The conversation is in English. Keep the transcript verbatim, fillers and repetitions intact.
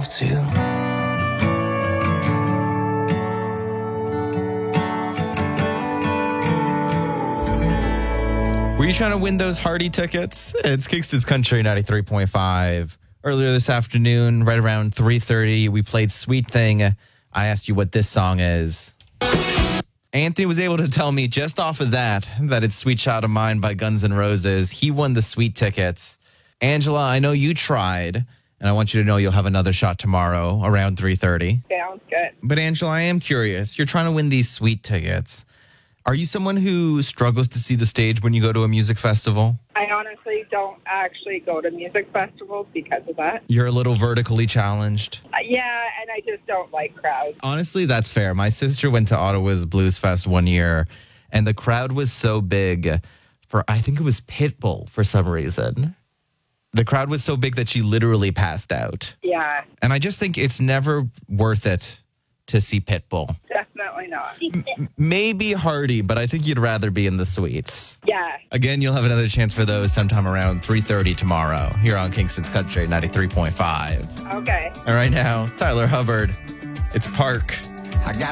myself too. Were you trying to win those Hardy tickets? It's Kingston's Country ninety-three point five. Earlier this afternoon, right around three thirty, we played Sweet Thing. I asked you what this song is. Anthony was able to tell me just off of that, that it's Sweet Child of Mine by Guns N' Roses. He won the sweet tickets. Angela, I know you tried, and I want you to know you'll have another shot tomorrow around three thirty. Sounds good. But Angela, I am curious. You're trying to win these sweet tickets. Are you someone who struggles to see the stage when you go to a music festival? I honestly don't actually go to music festivals because of that. You're a little vertically challenged. Uh, yeah, and I just don't like crowds. Honestly, that's fair. My sister went to Ottawa's Blues Fest one year, and the crowd was so big for, I think it was Pitbull for some reason. The crowd was so big that she literally passed out. Yeah, And I just think it's never worth it to see Pitbull. definitely not. M- maybe Hardy, but I think you'd rather be in the suites. Yeah. Again, you'll have another chance for those sometime around three thirty tomorrow here on Kingston's Country ninety-three point five. Okay. All right, now, Tyler Hubbard. It's Park. I got